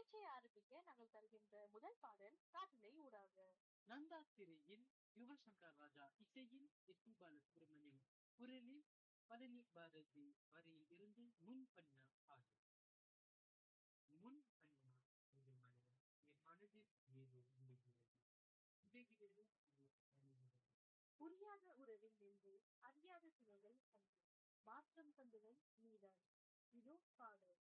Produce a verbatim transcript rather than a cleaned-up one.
நிகழ்ச்சியை ஆரம்பிக்க நாங்கள் தருகின்ற முதல் பாடல் காற்றிலை ஊடாக. நந்தா திரையில் யுவசங்கர் ராஜா இசையில் எஸ் பி பாலசுப்ரமணியம் குரலில் பழனி பாரதி வரியில் இருந்து முன் பண்ண பாடல். முன் பண்ண ஒரு மனிதன் என் மனதில் ஏதோ விடுகிறது விடுகிறது அது அழிகிறது. புரியாத உறவில் நின்று அறியாத சுகங்கள் அன்று மாற்றம் தந்தவன் நீதான். இதோ பாடல்.